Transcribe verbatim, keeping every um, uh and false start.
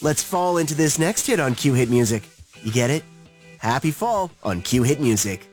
let's fall into this next hit on Q Hit Music. You get it? Happy Fall on Q Hit Music.